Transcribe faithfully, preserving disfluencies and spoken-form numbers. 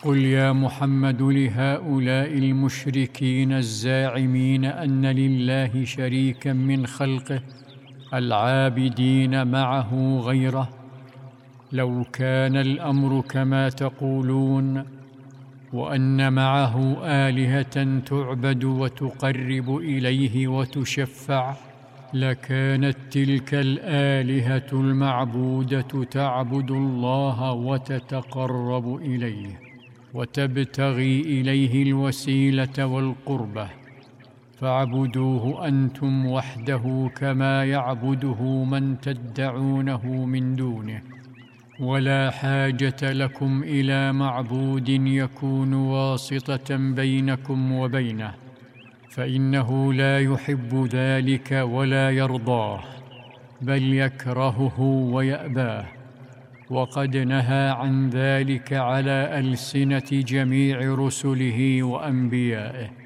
قل يا محمد لهؤلاء المشركين الزاعمين أن لله شريكا من خلقه العابدين معه غيره: لو كان الأمر كما تقولون، وأن معه آلهة تعبد وتقرب إليه وتشفع، لكانت تلك الآلهة المعبودة تعبد الله وتتقرب إليه وتبتغي إليه الوسيلة والقربة، فاعبدوه أنتم وحده كما يعبده من تدعونه من دونه، ولا حاجة لكم إلى معبود يكون واسطة بينكم وبينه، فإنه لا يحب ذلك ولا يرضاه، بل يكرهه ويأباه، وقد نهى عن ذلك على ألسنة جميع رسله وأنبيائه.